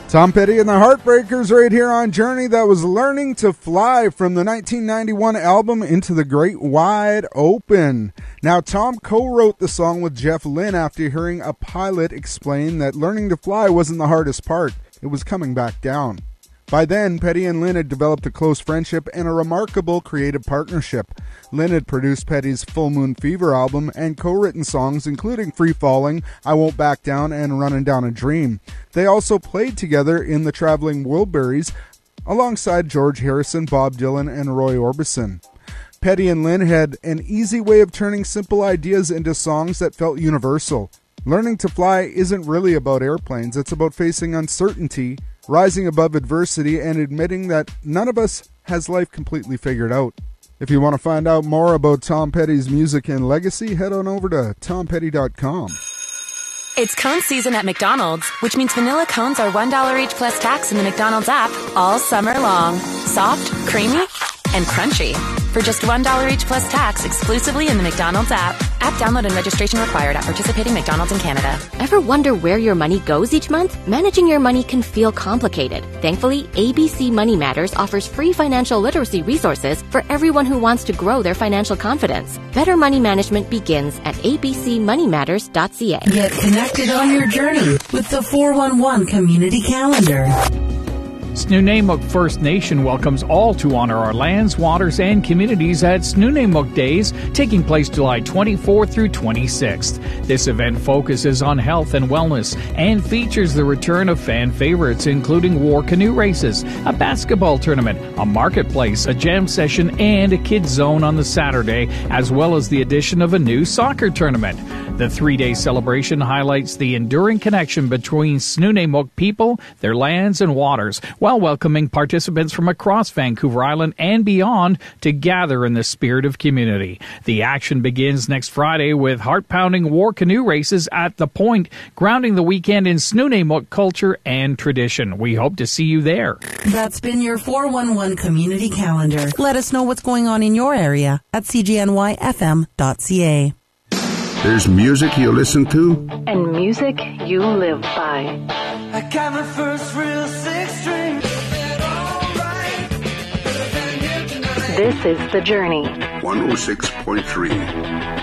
Tom Petty and the Heartbreakers right here on Journey. That was Learning to Fly from the 1991 album Into the Great Wide Open. Now, Tom co-wrote the song with Jeff Lynne after hearing a pilot explain that learning to fly wasn't the hardest part. It was coming back down. By then, Petty and Lynne had developed a close friendship and a remarkable creative partnership. Lynne had produced Petty's Full Moon Fever album and co-written songs including Free Falling, I Won't Back Down, and Running Down a Dream. They also played together in the Traveling Wilburys alongside George Harrison, Bob Dylan, and Roy Orbison. Petty and Lynne had an easy way of turning simple ideas into songs that felt universal. Learning to Fly isn't really about airplanes, it's about facing uncertainty, rising above adversity, and admitting that none of us has life completely figured out. If you want to find out more about Tom Petty's music and legacy, head on over to tompetty.com. It's cone season at McDonald's, which means vanilla cones are $1 each plus tax in the McDonald's app all summer long. Soft, creamy, and crunchy. For just $1 each plus tax exclusively in the McDonald's app. App download and registration required at participating McDonald's in Canada. Ever wonder where your money goes each month? Managing your money can feel complicated. Thankfully, ABC Money Matters offers free financial literacy resources for everyone who wants to grow their financial confidence. Better money management begins at abcmoneymatters.ca. Get connected on your journey with the 411 Community Calendar. Snuneymuxw First Nation welcomes all to honor our lands, waters, and communities at Snuneymuxw Days, taking place July 24th through 26th. This event focuses on health and wellness and features the return of fan favorites, including war canoe races, a basketball tournament, a marketplace, a jam session, and a kids zone on the Saturday, as well as the addition of a new soccer tournament. The three-day celebration highlights the enduring connection between Snuneymuxw people, their lands, and waters, while welcoming participants from across Vancouver Island and beyond to gather in the spirit of community. The action begins next Friday with heart-pounding war canoe races at The Point, grounding the weekend in Snuneymuxw culture and tradition. We hope to see you there. That's been your 411 Community Calendar. Let us know what's going on in your area at cgnyfm.ca. There's music you listen to, and music you live by. I got my first real six-string. This is The Journey. 106.3.